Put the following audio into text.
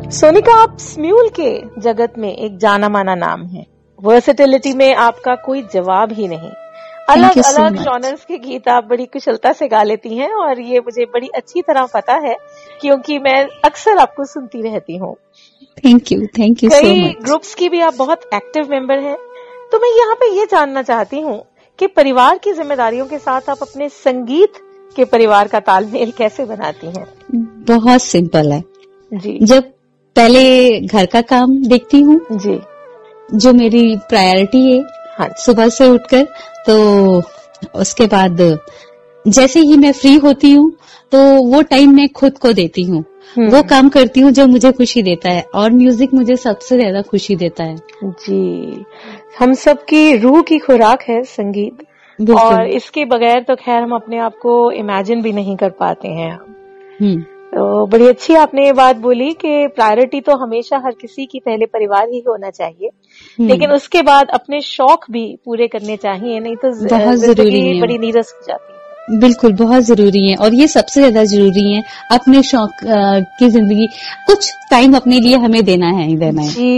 सोनिका, आप स्म्यूल के जगत में एक जाना माना नाम है। वर्सेटिलिटी में आपका कोई जवाब ही नहीं। अलग अलग जॉनर्स के गीत आप बड़ी कुशलता से गा लेती हैं और ये मुझे बड़ी अच्छी तरह पता है क्योंकि मैं अक्सर आपको सुनती रहती हूँ। Thank you so much. कई ग्रुप्स की भी आप बहुत एक्टिव मेंबर हैं। तो मैं यहाँ पे ये जानना चाहती हूँ कि परिवार की जिम्मेदारियों के साथ आप अपने संगीत के परिवार का तालमेल कैसे बनाती हैं? बहुत सिंपल है जी। जब पहले घर का काम देखती हूँ जी, जो मेरी प्रायोरिटी है। हाँ, सुबह से उठकर, तो उसके बाद जैसे ही मैं फ्री होती हूँ तो वो टाइम मैं खुद को देती हूँ। वो काम करती हूँ जो मुझे खुशी देता है और म्यूजिक मुझे सबसे ज्यादा खुशी देता है। जी, हम सबकी रूह की खुराक है संगीत, और इसके बगैर तो खैर हम अपने आप को इमेजिन भी नहीं कर पाते हैं। तो बड़ी अच्छी आपने ये बात बोली कि प्रायोरिटी तो हमेशा हर किसी की पहले परिवार ही होना चाहिए, लेकिन उसके बाद अपने शौक भी पूरे करने चाहिए, नहीं तो जिंदगी बड़ी नीरस हो जाती है। बिल्कुल, बहुत जरूरी है और ये सबसे ज्यादा जरूरी है। अपने शौक की जिंदगी कुछ टाइम अपने लिए हमें देना है। जी।